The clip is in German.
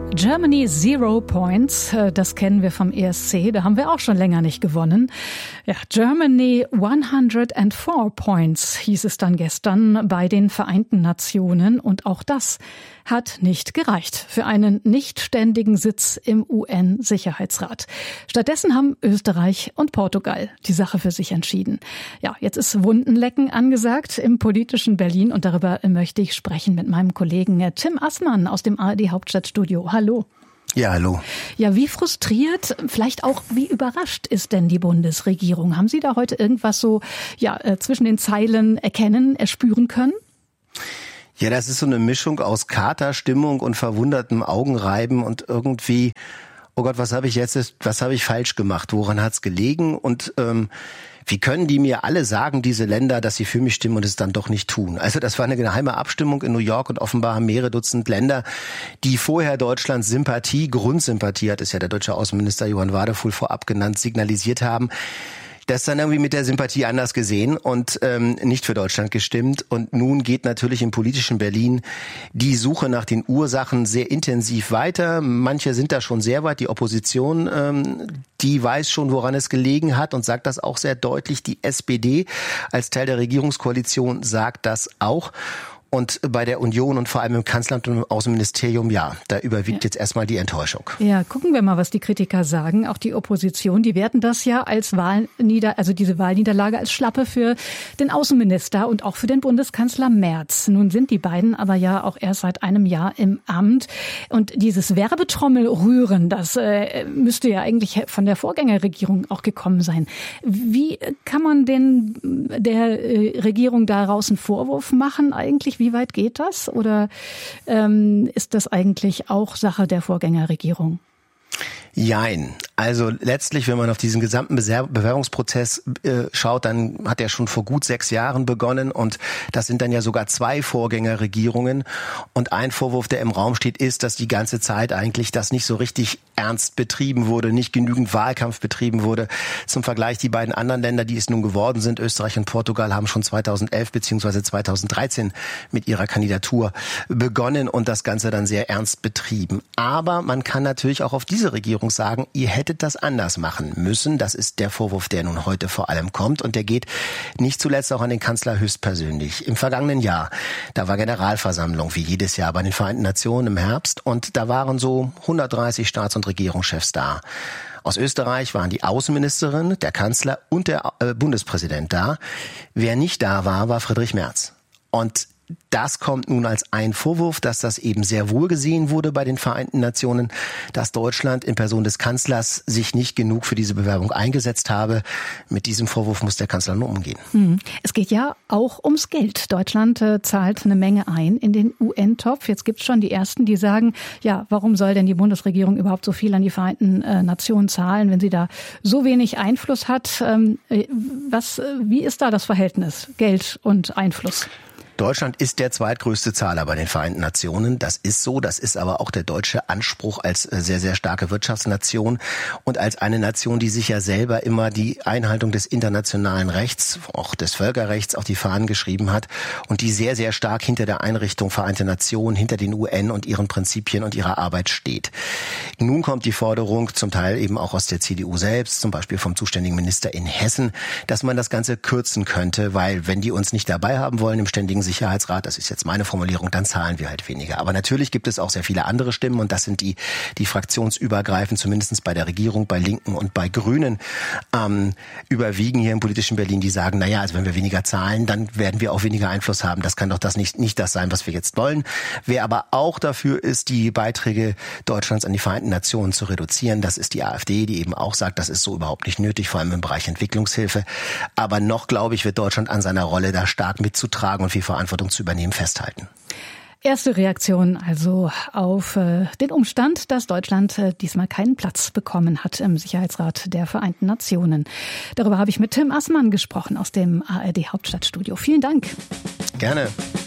Germany 0 Points, das kennen wir vom ESC, da haben wir auch schon länger nicht gewonnen. Ja, Germany 104 Points hieß es dann gestern bei den Vereinten Nationen und auch das hat nicht gereicht für einen nicht ständigen Sitz im UN-Sicherheitsrat. Stattdessen haben Österreich und Portugal die Sache für sich entschieden. Ja, jetzt ist Wundenlecken angesagt im politischen Berlin und darüber möchte ich sprechen mit meinem Kollegen Tim Assmann aus dem ARD-Hauptstadtstudio. Hallo. Ja, hallo. Ja, wie frustriert, vielleicht auch wie überrascht ist denn die Bundesregierung? Haben Sie da heute irgendwas so zwischen den Zeilen erspüren können? Ja, das ist so eine Mischung aus Katerstimmung und verwundertem Augenreiben und irgendwie, oh Gott, was habe ich falsch gemacht? Woran hat's gelegen? Und wie können die mir alle sagen, diese Länder, dass sie für mich stimmen und es dann doch nicht tun? Also das war eine geheime Abstimmung in New York und offenbar haben mehrere Dutzend Länder, die vorher Deutschlands Grundsympathie hat es ja der deutsche Außenminister Johann Wadefuhl vorab genannt, signalisiert haben, das dann irgendwie mit der Sympathie anders gesehen und nicht für Deutschland gestimmt. Und nun geht natürlich im politischen Berlin die Suche nach den Ursachen sehr intensiv weiter. Manche sind da schon sehr weit. Die Opposition, die weiß schon, woran es gelegen hat und sagt das auch sehr deutlich. Die SPD als Teil der Regierungskoalition sagt das auch. Und bei der Union und vor allem im Kanzleramt und im Außenministerium, da überwiegt jetzt erstmal die Enttäuschung. Ja, gucken wir mal, was die Kritiker sagen. Auch die Opposition, die werten das ja als diese Wahlniederlage als Schlappe für den Außenminister und auch für den Bundeskanzler Merz. Nun sind die beiden aber ja auch erst seit einem Jahr im Amt. Und dieses Werbetrommelrühren, das müsste ja eigentlich von der Vorgängerregierung auch gekommen sein. Wie kann man denn der Regierung daraus einen Vorwurf machen eigentlich? Wie weit geht das? Oder ist das eigentlich auch Sache der Vorgängerregierung? Jein. Also letztlich, wenn man auf diesen gesamten Bewerbungsprozess schaut, dann hat er schon vor gut 6 Jahren begonnen und das sind dann ja sogar 2 Vorgängerregierungen. Und ein Vorwurf, der im Raum steht, ist, dass die ganze Zeit eigentlich das nicht so richtig ernst betrieben wurde, nicht genügend Wahlkampf betrieben wurde. Zum Vergleich, die beiden anderen Länder, die es nun geworden sind, Österreich und Portugal, haben schon 2011 bzw. 2013 mit ihrer Kandidatur begonnen und das Ganze dann sehr ernst betrieben. Aber man kann natürlich auch auf diese Regierung sagen, ihr hättet das anders machen müssen. Das ist der Vorwurf, der nun heute vor allem kommt und der geht nicht zuletzt auch an den Kanzler höchstpersönlich. Im vergangenen Jahr, da war Generalversammlung, wie jedes Jahr bei den Vereinten Nationen im Herbst und da waren so 130 Staats- und Regierungschefs da. Aus Österreich waren die Außenministerin, der Kanzler und der Bundespräsident da. Wer nicht da war, war Friedrich Merz. Und das kommt nun als ein Vorwurf, dass das eben sehr wohl gesehen wurde bei den Vereinten Nationen, dass Deutschland in Person des Kanzlers sich nicht genug für diese Bewerbung eingesetzt habe. Mit diesem Vorwurf muss der Kanzler nun umgehen. Es geht ja auch ums Geld. Deutschland zahlt eine Menge ein in den UN-Topf. Jetzt gibt es schon die Ersten, die sagen, ja, warum soll denn die Bundesregierung überhaupt so viel an die Vereinten Nationen zahlen, wenn sie da so wenig Einfluss hat? Wie ist da das Verhältnis Geld und Einfluss? Deutschland ist der zweitgrößte Zahler bei den Vereinten Nationen. Das ist so. Das ist aber auch der deutsche Anspruch als sehr, sehr starke Wirtschaftsnation und als eine Nation, die sich ja selber immer die Einhaltung des internationalen Rechts, auch des Völkerrechts auf die Fahnen geschrieben hat und die sehr, sehr stark hinter der Einrichtung Vereinte Nationen, hinter den UN und ihren Prinzipien und ihrer Arbeit steht. Nun kommt die Forderung, zum Teil eben auch aus der CDU selbst, zum Beispiel vom zuständigen Minister in Hessen, dass man das Ganze kürzen könnte, weil wenn die uns nicht dabei haben wollen im Ständigen Sicherheitsrat, das ist jetzt meine Formulierung, dann zahlen wir halt weniger. Aber natürlich gibt es auch sehr viele andere Stimmen und das sind die fraktionsübergreifend, zumindest bei der Regierung, bei Linken und bei Grünen, überwiegen hier im politischen Berlin, die sagen, also wenn wir weniger zahlen, dann werden wir auch weniger Einfluss haben. Das kann doch das nicht das sein, was wir jetzt wollen. Wer aber auch dafür ist, die Beiträge Deutschlands an die Vereinten Nationen zu reduzieren, das ist die AfD, die eben auch sagt, das ist so überhaupt nicht nötig, vor allem im Bereich Entwicklungshilfe. Aber noch, glaube ich, wird Deutschland an seiner Rolle da stark mitzutragen und viel Verantwortung zu übernehmen, festhalten. Erste Reaktion also auf den Umstand, dass Deutschland diesmal keinen Platz bekommen hat im Sicherheitsrat der Vereinten Nationen. Darüber habe ich mit Tim Assmann gesprochen aus dem ARD Hauptstadtstudio. Vielen Dank. Gerne.